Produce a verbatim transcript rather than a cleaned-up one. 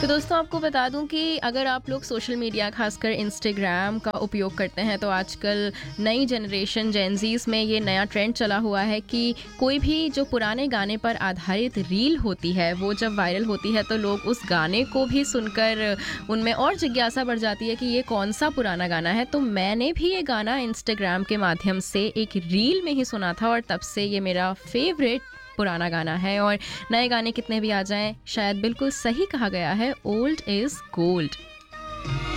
तो दोस्तों आपको बता दूं कि अगर आप लोग सोशल मीडिया खासकर इंस्टाग्राम का उपयोग करते हैं तो आजकल नई जनरेशन जेनजीज में ये नया ट्रेंड चला हुआ है कि कोई भी जो पुराने गाने पर आधारित रील होती है वो जब वायरल होती है तो लोग उस गाने को भी सुनकर उनमें और जिज्ञासा बढ़ जाती है कि ये कौन सा पुराना गाना है। तो मैंने भी ये गाना इंस्टाग्राम के माध्यम से एक रील में ही सुना था और तब से ये मेरा फेवरेट पुराना गाना है। और नए गाने कितने भी आ जाएं, शायद बिल्कुल सही कहा गया है, ओल्ड इज गोल्ड।